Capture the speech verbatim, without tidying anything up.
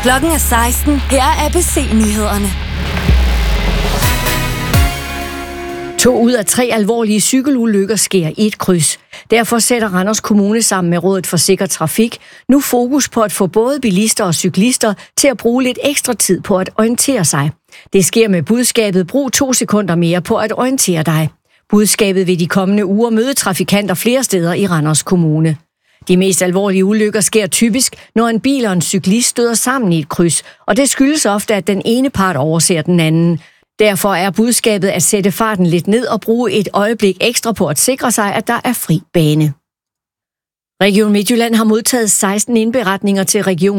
Klokken er seksten. Her er A B C-nyhederne. To ud af tre alvorlige cykelulykker sker i et kryds. Derfor sætter Randers Kommune sammen med Rådet for Sikker Trafik nu fokus på at få både bilister og cyklister til at bruge lidt ekstra tid på at orientere sig. Det sker med budskabet "Brug to sekunder mere på at orientere dig". Budskabet vil de kommende uger møde trafikanter flere steder i Randers Kommune. De mest alvorlige ulykker sker typisk, når en bil og en cyklist støder sammen i et kryds, og det skyldes ofte, at den ene part overser den anden. Derfor er budskabet at sætte farten lidt ned og bruge et øjeblik ekstra på at sikre sig, at der er fri bane. Region Midtjylland har modtaget seksten indberetninger til regionen